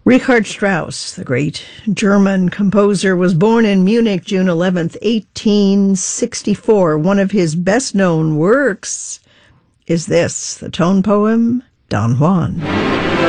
Richard Strauss, the great German composer, was born in Munich, June 11th, 1864. One of his best-known works is this, the tone poem, Don Juan.